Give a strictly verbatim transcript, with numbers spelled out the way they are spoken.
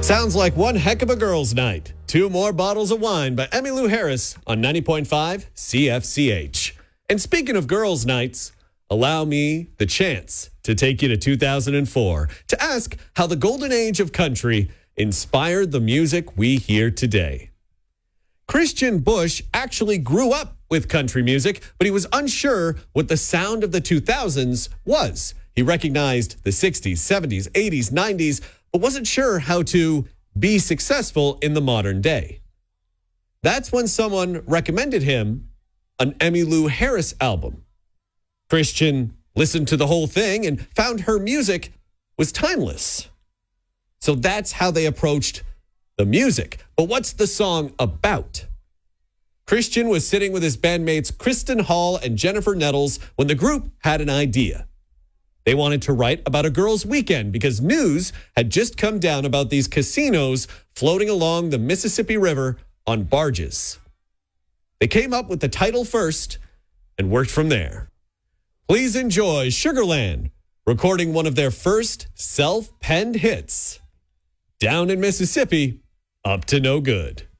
Sounds like one heck of a girls' night. Two more bottles of wine by Emmylou Harris on ninety point five C F C H. And speaking of girls' nights, allow me the chance to take you to two thousand four to ask how the golden age of country inspired the music we hear today. Christian Bush actually grew up with country music, but he was unsure what the sound of the two thousands was. He recognized the sixties, seventies, eighties, nineties, but wasn't sure how to be successful in the modern day. That's when someone recommended him an Emmylou Harris album. Christian listened to the whole thing and found her music was timeless. So that's how they approached the music. But what's the song about? Christian was sitting with his bandmates Kristen Hall and Jennifer Nettles when the group had an idea. They wanted to write about a girls' weekend because news had just come down about these casinos floating along the Mississippi River on barges. They came up with the title first and worked from there. Please enjoy Sugarland, recording one of their first self-penned hits, Down in Mississippi, Up to No Good.